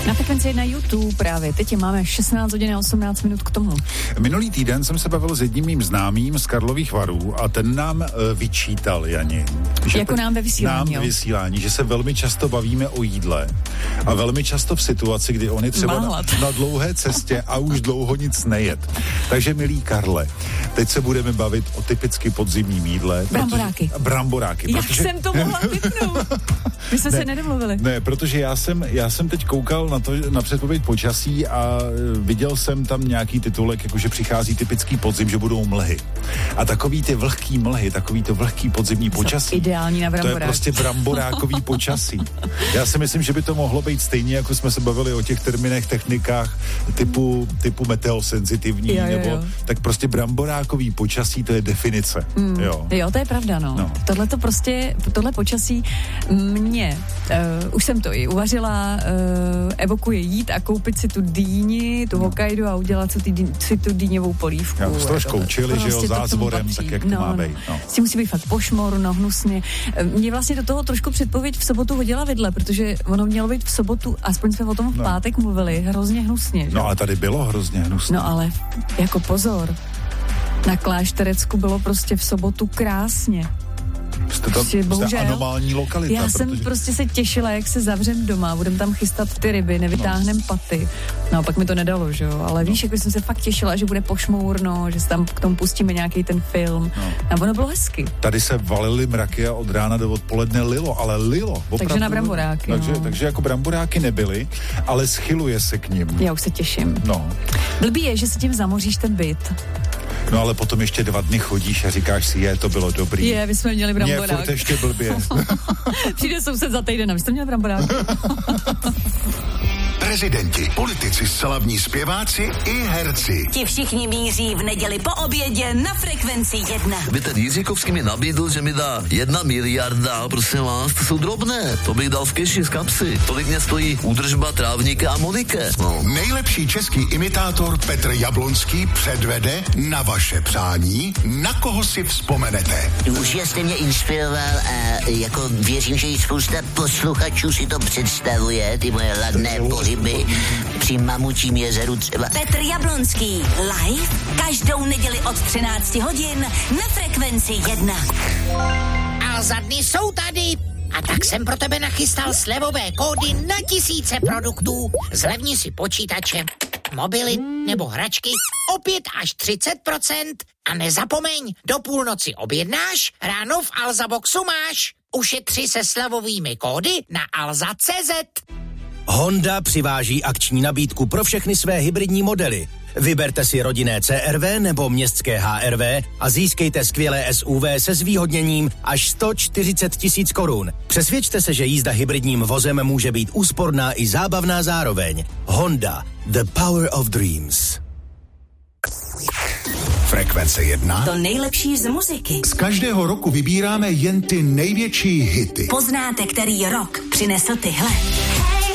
Na Frekvenci na YouTube právě. Teď máme 16 hodin a 18 minut k tomu. Minulý týden jsem se bavil s jedním mým známým z Karlových Varů a ten nám vyčítal, Jani. Jako nám ve vysílání. Nám ve vysílání, že se velmi často bavíme o jídle a velmi často v situaci, kdy on je třeba na dlouhé cestě a už dlouho nic nejet. Takže milý Karle, teď se budeme bavit o typicky podzimním jídle. Bramboráky. Jak jsem to mohla vypnout? My jsme se nedomluvili. Ne, protože já jsem teď koukal na předpověď počasí a viděl jsem tam nějaký titulek, jakože přichází typický podzim, že budou mlhy. A takový ty vlhký mlhy, takový to vlhký podzimní počasí. Ideální na bramboráky. To je prostě bramborákový počasí. Já si myslím, že by to mohlo být stejně, jako jsme se bavili o těch termínech, technikách typu meteosenzitivní, nebo tak prostě bramborákový počasí, to je definice. Jo, to je pravda, no. Tohle počasí mě, už jsem to i uvařila, evokuje jít a koupit si tu dýni, tu Hokkaido a udělat si tu dýňovou polívku. S troškou čili, že jo, zázvorem, tak jak to má být. S tím musí být fakt pošmorno, hnusně. Mě vlastně do toho trošku předpověď v sobotu hodila vidle, protože ono mělo být v sobotu, aspoň jsme o tom v pátek mluvili, hrozně hnusně. Že? No ale tady bylo hrozně hnusně. No ale jako pozor, na Klášterecku bylo prostě v sobotu krásně. Jste anomální lokalita. Já jsem prostě se těšila, jak se zavřem doma, budem tam chystat ty ryby, nevytáhnem paty. No, pak mi to nedalo, že jo, ale víš, jako jsem se fakt těšila, že bude pošmourno, že se tam k tomu pustíme nějaký ten film. A ono bylo hezky. Tady se valily mraky a od rána do odpoledne lilo, ale lilo. Opravdu, takže na bramboráky. Takže jako bramboráky nebyly, ale schyluje se k nim. Já už se těším. Blbý je, že si tím zamoříš ten byt. No ale potom ještě 2 dny chodíš a říkáš si, to bylo dobrý. My jsme měli bramborák. Mně furt ještě blbě. Přijde soused za týden, a vy jste měli bramborák. Prezidenti, politici, slavní zpěváci i herci. Ti všichni míří v neděli po obědě na Frekvenci 1. Ten Jiříkovský mi nabídl, že mi dá 1 miliarda, prosím vás, to jsou drobné. To bych dal v keši z kapsy. Tolik mě stojí údržba trávníka a Monike. Nejlepší český imitátor Petr Jablonský předvede na vaše přání, na koho si vzpomenete. Už jste mě inspiroval a jako věřím, že i spousta posluchačů si to představuje, ty moje ladné pohyby při Mamučím jezeru třeba. Petr Jablonský live každou neděli od 13 hodin na Frekvenci 1. A za dny jsou tady. A tak jsem pro tebe nachystal slevové kódy na tisíce produktů. Zlevni si počítače, mobily nebo hračky o 5 až 30%. A nezapomeň, do půlnoci objednáš, ráno v Alza Boxu máš. Ušetři se slevovými kódy na alza.cz. Honda přiváží akční nabídku pro všechny své hybridní modely. Vyberte si rodinné CR-V nebo městské HR-V a získejte skvělé SUV se zvýhodněním až 140 000 korun. Přesvědčte se, že jízda hybridním vozem může být úsporná i zábavná zároveň. Honda, the power of dreams. Frekvence 1. To nejlepší z muziky. Z každého roku vybíráme jen ty největší hity. Poznáte, který rok přinesl tyhle.